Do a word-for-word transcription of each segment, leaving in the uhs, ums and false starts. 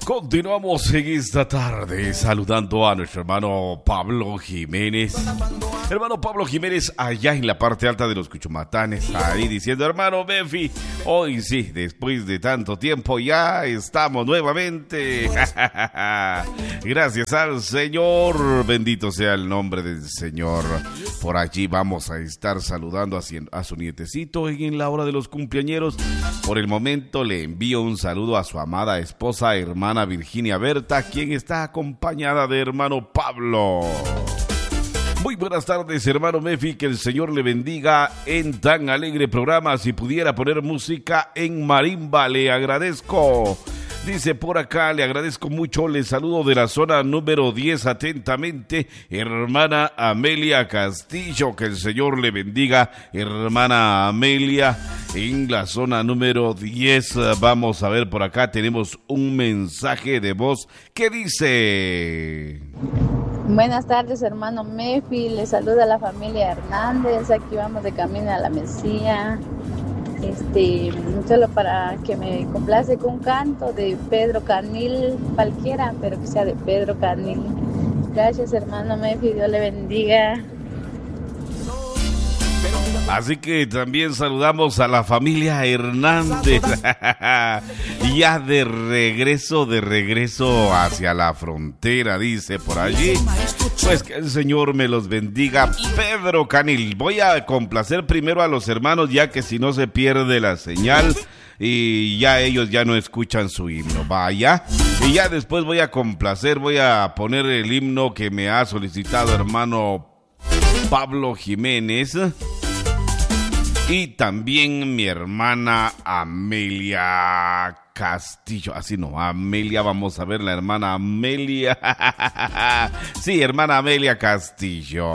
Continuamos en esta tarde saludando a nuestro hermano Pablo Jiménez. Hermano Pablo Jiménez allá en la parte alta de los Cuchumatanes, ahí diciendo: hermano Mefi, hoy sí, después de tanto tiempo ya estamos nuevamente. Gracias al Señor, bendito sea el nombre del Señor. Por allí vamos a estar saludando a, a su nietecito en la hora de los cumpleañeros. Por el momento le envío un saludo a su amada esposa, hermana Virginia Berta, quien está acompañada de hermano Pablo. Muy buenas tardes, hermano Mefi, que el Señor le bendiga en tan alegre programa. Si pudiera poner música en marimba, le agradezco. Dice por acá: le agradezco mucho, le saludo de la zona número diez atentamente, hermana Amelia Castillo. Que el Señor le bendiga, hermana Amelia, en la zona número diez. Vamos a ver, por acá tenemos un mensaje de voz que dice: buenas tardes, hermano Mefi, le saluda a la familia Hernández, aquí vamos de camino a la Mesía. Este, solo para que me complace con un canto de Pedro Canil, cualquiera, pero que sea de Pedro Canil. Gracias, hermano Mefi, Dios le bendiga. Así que también saludamos a la familia Hernández. Ya de regreso, de regreso hacia la frontera, dice por allí. Pues que el Señor me los bendiga. Pedro Canil, voy a complacer primero a los hermanos, ya que si no se pierde la señal y ya ellos ya no escuchan su himno. Vaya. Y ya después voy a complacer, voy a poner el himno que me ha solicitado hermano Pablo Jiménez. Y también mi hermana Amelia Castillo. Así no, Amelia, vamos a ver la hermana Amelia. Sí, hermana Amelia Castillo.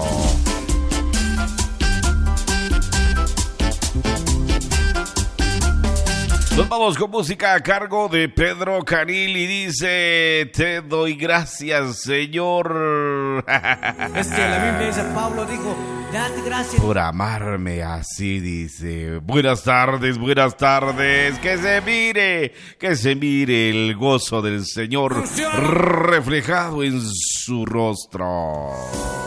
Nos vamos con música a cargo de Pedro Canil y dice: te doy gracias, Señor. Es que la Biblia dice, Pablo dijo, date gracias por amarme, así dice. Buenas tardes, buenas tardes. Que se mire, que se mire el gozo del Señor reflejado en su rostro.